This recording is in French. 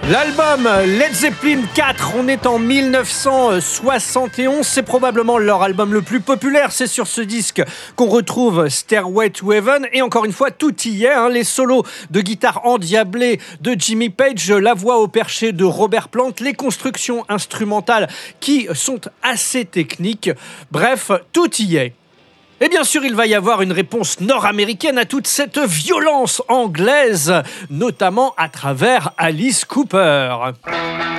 L'album Led Zeppelin 4, on est en 1971, c'est probablement leur album le plus populaire, c'est sur ce disque qu'on retrouve Stairway to Heaven, et encore une fois, tout y est, les solos de guitare endiablés de Jimmy Page, la voix au perché de Robert Plant, les constructions instrumentales qui sont assez techniques, bref, tout y est. Et bien sûr, il va y avoir une réponse nord-américaine à toute cette violence anglaise, notamment à travers Alice Cooper.